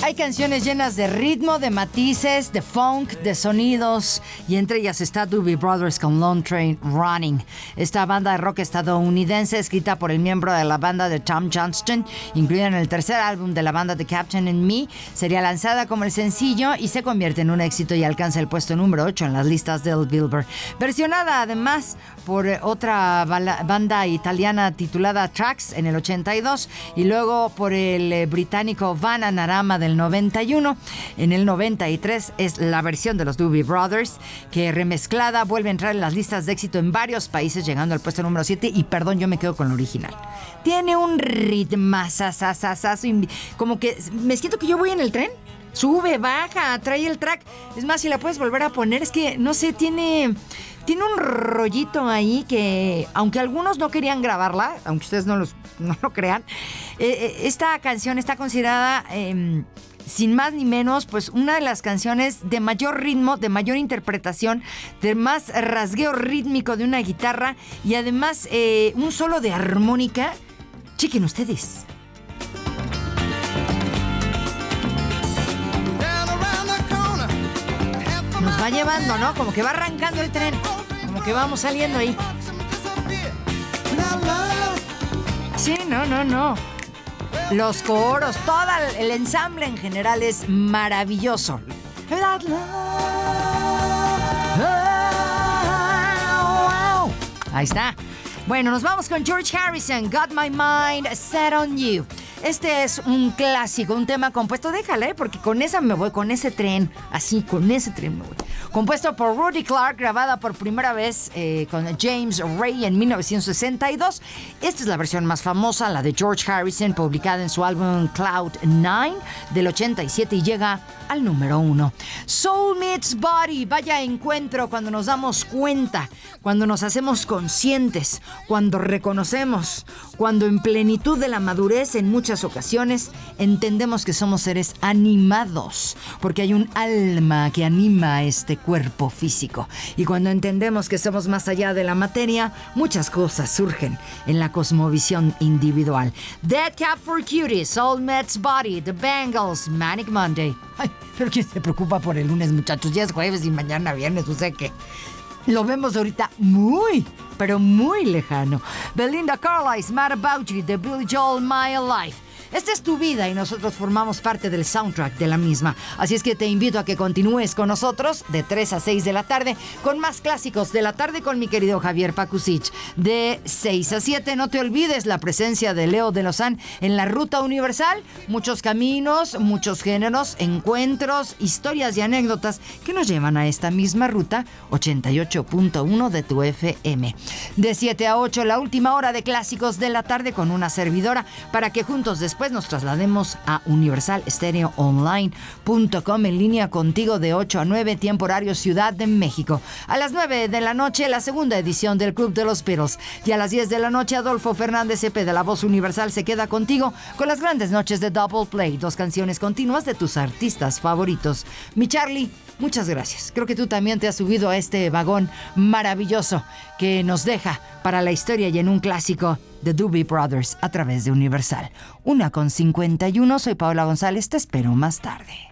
Hay canciones llenas de ritmo, de matices, de funk, de sonidos, y entre ellas está Doobie Brothers con Long Train Running. Esta banda de rock estadounidense, escrita por el miembro de la banda de Tom Johnston, incluida en el tercer álbum de la banda The Captain and Me, sería lanzada como el sencillo y se convierte en un éxito y alcanza el puesto número 8 en las listas del Billboard. Versionada además por otra banda italiana titulada Trax en el 82 y luego por el británico Bananarama del 91. En el 93 es la versión de los Doobie Brothers que remezclada vuelve a entrar en las listas de éxito en varios países, llegando al puesto número 7. Y perdón, yo me quedo con la original. Tiene un ritmo como que me siento que yo voy en el tren. Sube, baja, trae el track. Es más, si la puedes volver a poner, es que no sé, tiene un rollito ahí que, aunque algunos no querían grabarla, aunque ustedes no lo crean, esta canción está considerada, sin más ni menos, pues una de las canciones de mayor ritmo, de mayor interpretación, de más rasgueo rítmico de una guitarra y además un solo de armónica. Chequen ustedes. Nos va llevando, ¿no? Como que va arrancando el tren. Como que vamos saliendo ahí. Sí, no. Los coros, todo el ensamble en general es maravilloso. Ahí está. Bueno, nos vamos con George Harrison, Got My Mind Set on You. Este es un clásico, un tema compuesto, déjale, porque con esa me voy, con ese tren, así, con ese tren me voy. Compuesto por Rudy Clark, grabada por primera vez con James Ray en 1962. Esta es la versión más famosa, la de George Harrison, publicada en su álbum Cloud 9 del 87 y llega al número 1. Soul Meets Body, vaya encuentro cuando nos damos cuenta, cuando nos hacemos conscientes, cuando reconocemos, cuando en plenitud de la madurez en muchas ocasiones entendemos que somos seres animados, porque hay un alma que anima a este cuerpo físico. Y cuando entendemos que somos más allá de la materia, muchas cosas surgen en la cosmovisión individual. Dead Cat for Cutie, Soul Meets Body, The Bangles, Manic Monday. Ay, pero ¿quién se preocupa por el lunes, muchachos? Ya es jueves y mañana viernes, o sea que lo vemos ahorita muy, pero muy lejano. Belinda Carlisle, Mad About You, de Billy Joel, My Life. Esta es tu vida y nosotros formamos parte del soundtrack de la misma. Así es que te invito a que continúes con nosotros de 3 a 6 de la tarde con más clásicos de la tarde con mi querido Javier Pakusich. De 6 a 7 no te olvides la presencia de Leo de Lozán en la Ruta Universal. Muchos caminos, muchos géneros, encuentros, historias y anécdotas que nos llevan a esta misma ruta 88.1 de tu FM. De 7 a 8 la última hora de clásicos de la tarde con una servidora para que juntos después nos traslademos a universalstereoonline.com en línea contigo de 8 a 9, tiempo horario Ciudad de México. A las 9 de la noche, la segunda edición del Club de los Beatles. Y a las 10 de la noche, Adolfo Fernández Cepeda de La Voz Universal se queda contigo con las grandes noches de Double Play, 2 canciones continuas de tus artistas favoritos. Mi Charlie, muchas gracias. Creo que tú también te has subido a este vagón maravilloso que nos deja para la historia y en un clásico de Doobie Brothers a través de Universal. 1:51, soy Paola González, te espero más tarde.